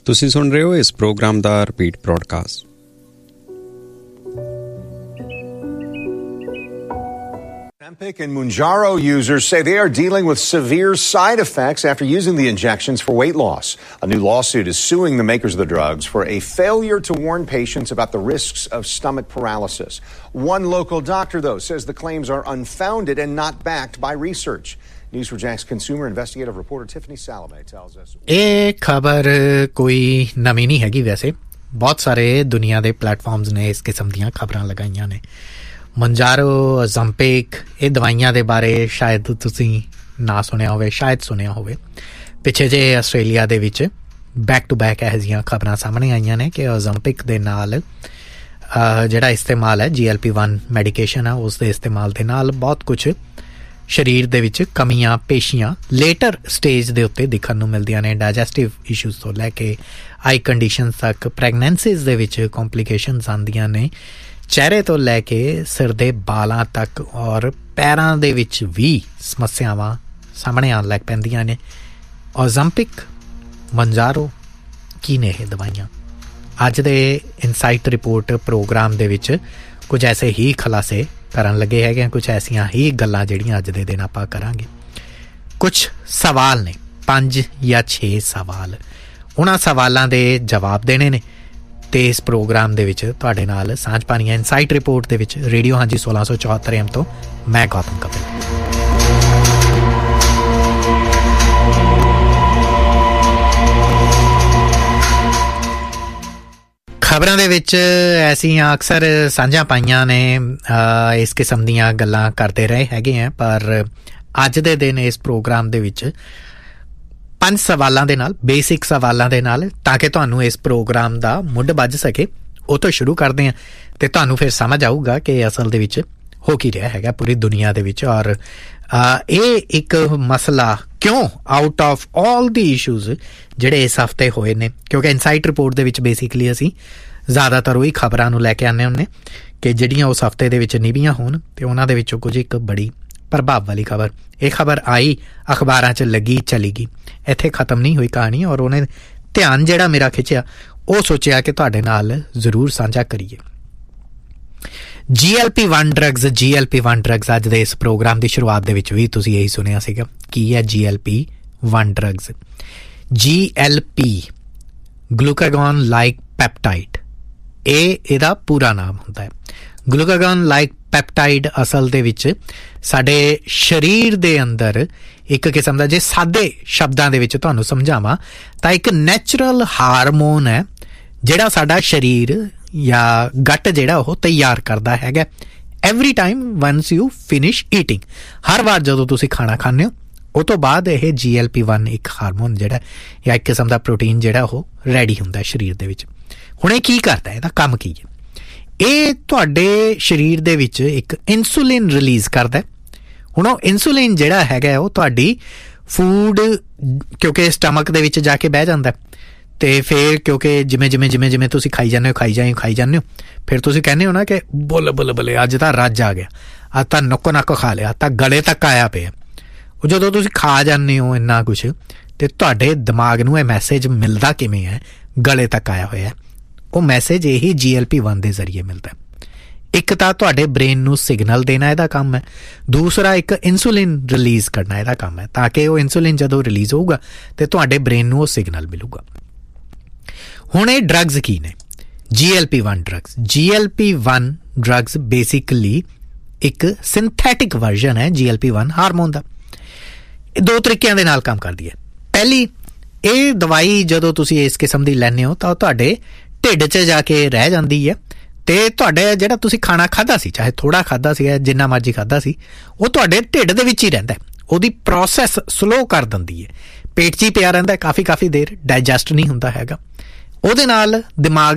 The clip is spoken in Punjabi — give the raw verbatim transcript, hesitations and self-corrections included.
ਤੁਸੀਂ ਸੁਣ ਰਹੇ ਹੋ ਇਸ programme the repeat broadcast. Ozempic and Mounjaro users say they are dealing with severe side effects after using the injections for weight loss. A new lawsuit is suing the makers of the drugs for a failure to warn patients about the risks of stomach paralysis. One local doctor, though, says the claims are unfounded and not backed by research. News four Jack's consumer investigative reporter Tiffany Salome tells us. ਇਹ ਖਬਰ ਕੋਈ ਨਵੀਂ ਨਹੀਂ ਹੈਗੀ। ਵੈਸੇ ਬਹੁਤ ਸਾਰੇ ਦੁਨੀਆ ਦੇ ਪਲੇਟਫਾਰਮਸ ਨੇ ਇਸ ਕਿਸਮ ਦੀਆਂ ਖਬਰਾਂ ਲਗਾਈਆਂ ਨੇ। ਮੰਜਾਰੋ, ਓਜ਼ੈਂਪਿਕ, ਇਹ ਦਵਾਈਆਂ ਦੇ ਬਾਰੇ ਸ਼ਾਇਦ ਤੁਸੀਂ ਨਾ ਸੁਣਿਆ ਹੋਵੇ, ਸ਼ਾਇਦ ਸੁਣਿਆ ਹੋਵੇ। ਪਿੱਛੇ ਜੇ ਆਸਟ੍ਰੇਲੀਆ ਦੇ ਵਿੱਚ ਬੈਕ ਟੂ ਬੈਕ ਇਹੋ ਜਿਹੀਆਂ ਖਬਰਾਂ ਸਾਹਮਣੇ ਆਈਆਂ ਨੇ ਕਿ ਓਜ਼ੈਂਪਿਕ ਦੇ ਨਾਲ ਜਿਹੜਾ ਇਸਤੇਮਾਲ ਹੈ ਜੀ ਐਲ ਪੀ ਵਨ ਮੈਡੀਕੇਸ਼ਨ ਆ, ਉਸ ਦੇ ਇਸਤੇਮਾਲ ਦੇ ਨਾਲ ਬਹੁਤ ਕੁਛ ਸਰੀਰ ਦੇ ਵਿੱਚ ਕਮੀਆਂ ਪੇਸ਼ੀਆਂ ਲੇਟਰ ਸਟੇਜ ਦੇ ਉੱਤੇ ਦਿਖਣ ਨੂੰ ਮਿਲਦੀਆਂ ਨੇ। ਡਾਈਜੈਸਟਿਵ ਇਸ਼ੂਜ਼ ਤੋਂ ਲੈ ਕੇ ਆਈ ਕੰਡੀਸ਼ਨਸ ਤੱਕ, ਪ੍ਰੈਗਨੈਂਸੀਜ਼ ਦੇ ਵਿੱਚ ਕੰਪਲੀਕੇਸ਼ਨਸ ਆਉਂਦੀਆਂ ਨੇ, ਚਿਹਰੇ ਤੋਂ ਲੈ ਕੇ ਸਿਰ ਦੇ ਬਾਲਾਂ ਤੱਕ, ਔਰ ਪੈਰਾਂ ਦੇ ਵਿੱਚ ਵੀ ਸਮੱਸਿਆਵਾਂ ਸਾਹਮਣੇ ਆਉਣ ਲੱਗ ਪੈਂਦੀਆਂ ਨੇ। ਓਜ਼ੈਂਪਿਕ, ਮੰਜਾਰੋ, ਕੀ ਨੇ ਇਹ ਦਵਾਈਆਂ? ਅੱਜ ਦੇ ਇਨਸਾਈਟ ਰਿਪੋਰਟ ਪ੍ਰੋਗਰਾਮ ਦੇ ਵਿੱਚ ਕੁਝ ਐਸੇ ਹੀ ਖੁਲਾਸੇ ਕਰਨ ਲੱਗੇ ਹੈਗੇ, ਕੁਛ ਐਸੀਆਂ ਹੀ ਗੱਲਾਂ ਜਿਹੜੀਆਂ ਅੱਜ ਦੇ ਦਿਨ ਆਪਾਂ ਕਰਾਂਗੇ। ਕੁਛ ਸਵਾਲ ਨੇ, ਪੰਜ ਜਾਂ ਛੇ ਸਵਾਲ, ਉਹਨਾਂ ਸਵਾਲਾਂ ਦੇ ਜਵਾਬ ਦੇਣੇ ਨੇ ਤੇ ਇਸ ਪ੍ਰੋਗਰਾਮ ਦੇ ਵਿੱਚ ਤੁਹਾਡੇ ਨਾਲ ਸਾਂਝ ਪਾਣੀ ਹੈ। ਇਨਸਾਈਟ ਰਿਪੋਰਟ ਦੇ ਵਿੱਚ ਰੇਡੀਓ ਹਾਂਜੀ ਸੋਲਾਂ ਸੌ ਚੌਹੱਤਰ ਐਮ ਤੋਂ ਮੈਂ ਗੌਤਮ ਕਪਿਲ। ਖਬਰਾਂ ਦੇ ਵਿੱਚ ਐਸੀਆਂ ਅਕਸਰ ਸਾਂਝਾਂ ਪਾਈਆਂ ਨੇ, ਇਸ ਕਿਸਮ ਦੀਆਂ ਗੱਲਾਂ ਕਰਦੇ ਰਹੇ ਹੈਗੇ ਆ, ਪਰ ਅੱਜ ਦੇ ਦਿਨ ਇਸ ਪ੍ਰੋਗਰਾਮ ਦੇ ਵਿੱਚ ਪੰਜ ਸਵਾਲਾਂ ਦੇ ਨਾਲ, ਬੇਸਿਕ ਸਵਾਲਾਂ ਦੇ ਨਾਲ, ਤਾਂ ਕਿ ਤੁਹਾਨੂੰ ਇਸ ਪ੍ਰੋਗਰਾਮ ਦਾ ਮੁੱਢ ਵੱਜ ਸਕੇ, ਉਹ ਤੋਂ ਸ਼ੁਰੂ ਕਰਦੇ ਹਾਂ ਅਤੇ ਤੁਹਾਨੂੰ ਫਿਰ ਸਮਝ ਆਊਗਾ ਕਿ ਅਸਲ ਦੇ ਵਿੱਚ ਹੋ ਕੀ ਰਿਹਾ ਹੈਗਾ ਪੂਰੀ ਦੁਨੀਆ ਦੇ ਵਿੱਚ। ਔਰ ਇਹ ਇੱਕ ਮਸਲਾ ਕਿਉਂ out of all the issues ਜਿਹੜੇ ਇਸ ਹਫ਼ਤੇ ਹੋਏ ਨੇ, ਕਿਉਂਕਿ ਇਨਸਾਈਟ ਰਿਪੋਰਟ ਦੇ ਵਿੱਚ ਬੇਸਿਕਲੀ ਅਸੀਂ ਜ਼ਿਆਦਾਤਰ ਉਹੀ ਖਬਰਾਂ ਨੂੰ ਲੈ ਕੇ ਆਉਂਦੇ ਹੁੰਦੇ ਕਿ ਜਿਹੜੀਆਂ ਉਸ ਹਫ਼ਤੇ ਦੇ ਵਿੱਚ ਨਿਭੀਆਂ ਹੋਣ, ਅਤੇ ਉਹਨਾਂ ਦੇ ਵਿੱਚੋਂ ਕੁਝ ਇੱਕ ਬੜੀ ਪ੍ਰਭਾਵ ਵਾਲੀ ਖਬਰ, ਇਹ ਖਬਰ ਆਈ ਅਖਬਾਰਾਂ 'ਚ ਲੱਗੀ ਚਲੀ ਗਈ, ਇੱਥੇ ਖ਼ਤਮ ਨਹੀਂ ਹੋਈ ਕਹਾਣੀ। ਔਰ ਉਹਨੇ ਧਿਆਨ ਜਿਹੜਾ ਮੇਰਾ ਖਿੱਚਿਆ, ਉਹ ਸੋਚਿਆ ਕਿ ਤੁਹਾਡੇ ਨਾਲ ਜ਼ਰੂਰ ਸਾਂਝਾ ਕਰੀਏ। ਜੀ ਐਲ ਪੀ ਵਨ ਡਰੱਗਸ, ਜੀ ਐਲ ਪੀ ਵਨ ਡਰੱਗਸ, ਅੱਜ ਦੇ ਇਸ ਪ੍ਰੋਗਰਾਮ ਦੀ ਸ਼ੁਰੂਆਤ ਦੇ ਵਿੱਚ ਵੀ ਤੁਸੀਂ ਇਹੀ ਸੁਣਿਆ ਸੀਗਾ। ਕੀ ਹੈ ਜੀ ਐਲ ਪੀ ਵਨ ਡਰੱਗਸ? ਜੀ ਐਲ ਪੀ, ਗਲੂਕਾਗੋਨ ਲਾਈਕ ਪੈਪਟਾਈਡ, ਇਹ ਇਹਦਾ ਪੂਰਾ ਨਾਮ ਹੁੰਦਾ ਹੈ। ਗਲੂਕਾਗੋਨ ਲਾਈਕ ਪੈਪਟਾਈਡ ਅਸਲ ਦੇ ਵਿੱਚ ਸਾਡੇ ਸਰੀਰ ਦੇ ਅੰਦਰ ਇੱਕ ਕਿਸਮ ਦਾ, ਜੇ ਸਾਦੇ ਸ਼ਬਦਾਂ ਦੇ ਵਿੱਚ ਤੁਹਾਨੂੰ ਸਮਝਾਵਾਂ ਤਾਂ ਇੱਕ ਨੈਚੁਰਲ ਹਾਰਮੋਨ ਹੈ ਜਿਹੜਾ ਸਾਡਾ ਸਰੀਰ ਜਾਂ ਗੱਟ ਜਿਹੜਾ ਉਹ ਤਿਆਰ ਕਰਦਾ ਹੈਗਾ every time ones you finish eating. ਹਰ ਵਾਰ ਜਦੋਂ ਤੁਸੀਂ ਖਾਣਾ ਖਾਂਦੇ ਹੋ, ਉਹ ਤੋਂ ਬਾਅਦ ਇਹ ਜੀ ਐਲ ਪੀ ਵਨ ਇੱਕ ਹਾਰਮੋਨ ਜਿਹੜਾ ਜਾਂ ਇੱਕ ਕਿਸਮ ਦਾ ਪ੍ਰੋਟੀਨ ਜਿਹੜਾ ਉਹ ਰੈਡੀ ਹੁੰਦਾ ਸਰੀਰ ਦੇ ਵਿੱਚ। ਹੁਣ ਇਹ ਕੀ ਕਰਦਾ, ਇਹਦਾ ਕੰਮ ਕੀ ਹੈ? ਇਹ ਤੁਹਾਡੇ ਸਰੀਰ ਦੇ ਵਿੱਚ ਇੱਕ ਇਨਸੂਲਿਨ ਰਿਲੀਜ਼ ਕਰਦਾ। ਹੁਣ ਉਹ ਇਨਸੂਲਿਨ ਜਿਹੜਾ ਹੈਗਾ ਉਹ ਤੁਹਾਡੀ ਫੂਡ, ਕਿਉਂਕਿ ਸਟਮਕ ਦੇ ਵਿੱਚ ਜਾ ਕੇ ਬਹਿ ਜਾਂਦਾ, ਅਤੇ ਫਿਰ ਕਿਉਂਕਿ ਜਿਵੇਂ ਜਿਵੇਂ ਜਿਵੇਂ ਜਿਵੇਂ ਤੁਸੀਂ ਖਾਈ ਜਾਂਦੇ ਹੋ ਖਾਈ ਜਾਏ ਖਾਈ ਜਾਂਦੇ ਹੋ ਫਿਰ ਤੁਸੀਂ ਕਹਿੰਦੇ ਹੋ ਨਾ ਕਿ ਬੁੱਲ ਬੁੱਲ ਬੁੱਲੇ ਅੱਜ ਤਾਂ ਰੱਜ ਆ ਗਿਆ, ਅੱਜ ਤਾਂ ਨੱਕੋ ਨੱਕ ਖਾ ਲਿਆ, ਤਾਂ ਗਲੇ ਤੱਕ ਆਇਆ ਪਿਆ। ਉਹ ਜਦੋਂ ਤੁਸੀਂ ਖਾ ਜਾਂਦੇ ਹੋ ਇੰਨਾ ਕੁਛ, ਅਤੇ ਤੁਹਾਡੇ ਦਿਮਾਗ ਨੂੰ ਇਹ ਮੈਸੇਜ ਮਿਲਦਾ ਕਿਵੇਂ ਹੈ ਗਲੇ ਤੱਕ ਆਇਆ ਹੋਇਆ? ਉਹ ਮੈਸੇਜ ਇਹੀ ਜੀ ਐਲ ਪੀ ਵਨ ਦੇ ਜ਼ਰੀਏ ਮਿਲਦਾ। ਇੱਕ ਤਾਂ ਤੁਹਾਡੇ ਬ੍ਰੇਨ ਨੂੰ ਸਿਗਨਲ ਦੇਣਾ ਇਹਦਾ ਕੰਮ ਹੈ, ਦੂਸਰਾ ਇੱਕ ਇਨਸੂਲਿਨ ਰਿਲੀਜ਼ ਕਰਨਾ ਇਹਦਾ ਕੰਮ ਹੈ, ਤਾਂ ਕਿ ਉਹ ਇਨਸੂਲਿਨ ਜਦੋਂ ਰਿਲੀਜ਼ ਹੋਊਗਾ ਅਤੇ ਤੁਹਾਡੇ ਬ੍ਰੇਨ ਨੂੰ ਉਹ ਸਿਗਨਲ ਮਿਲੂਗਾ। ਹੁਣ ਇਹ ਡਰੱਗਸ ਕੀ ਨੇ? ਜੀ ਐਲ ਪੀ ਵਨ ਡਰੱਗਸ। ਜੀ L P one drugs basically ਇੱਕ ਸਿੰਥੈਟਿਕ ਵਰਜ਼ਨ ਹੈ ਜੀ ਐਲ ਪੀ ਵਨ ਹਾਰਮੋਨ ਦਾ। ਇਹ ਦੋ ਤਰੀਕਿਆਂ ਦੇ ਨਾਲ ਕੰਮ ਕਰਦੀ ਹੈ। ਪਹਿਲੀ, ਇਹ ਦਵਾਈ ਜਦੋਂ ਤੁਸੀਂ ਇਸ ਕਿਸਮ ਦੀ ਲੈਂਦੇ ਹੋ ਤਾਂ ਉਹ ਤੁਹਾਡੇ ਢਿੱਡ 'ਚ ਜਾ ਕੇ ਰਹਿ ਜਾਂਦੀ ਹੈ, ਅਤੇ ਤੁਹਾਡੇ ਜਿਹੜਾ ਤੁਸੀਂ ਖਾਣਾ ਖਾਧਾ ਸੀ, ਚਾਹੇ ਥੋੜ੍ਹਾ ਖਾਧਾ ਸੀਗਾ, ਜਿੰਨਾ ਮਰਜ਼ੀ ਖਾਧਾ ਸੀ, ਉਹ ਤੁਹਾਡੇ ਢਿੱਡ ਦੇ ਵਿੱਚ ਹੀ ਰਹਿੰਦਾ। ਉਹਦੀ ਪ੍ਰੋਸੈਸ ਸਲੋ ਕਰ ਦਿੰਦੀ ਹੈ, ਪੇਟ 'ਚ ਹੀ ਪਿਆ ਰਹਿੰਦਾ ਕਾਫੀ ਕਾਫੀ ਦੇਰ, ਡਾਈਜੈਸਟ ਨਹੀਂ ਹੁੰਦਾ ਹੈਗਾ। ਉਹਦੇ ਨਾਲ ਦਿਮਾਗ